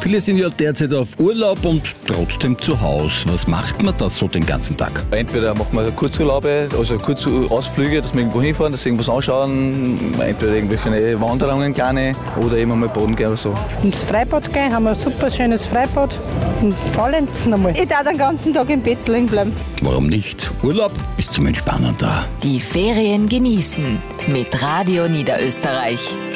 Viele sind ja derzeit auf Urlaub und trotzdem zu Hause. Was macht man da so den ganzen Tag? Entweder machen wir Kurzurlaube, also Kurzausflüge, dass wir irgendwo hinfahren, dass wir irgendwas anschauen. Entweder irgendwelche Wanderungen kleine oder eben mal baden gehen oder so. Ins Freibad gehen, haben wir ein super schönes Freibad. In Fallens nochmal. Ich darf den ganzen Tag im Bett liegen bleiben. Warum nicht? Urlaub ist zum Entspannen da. Die Ferien genießen mit Radio Niederösterreich.